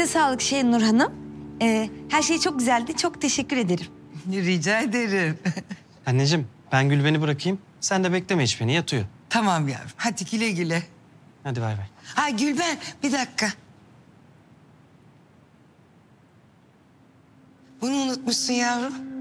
Elinize sağlık Şenur Hanım. Her şey çok güzeldi. Çok teşekkür ederim. Rica ederim. Anneciğim ben Gülben'i bırakayım. Sen de bekleme hiç beni, yatıyor. Tamam yavrum. Hadi güle güle. Hadi bay bay. Ha Gülben bir dakika. Bunu unutmuşsun yavrum.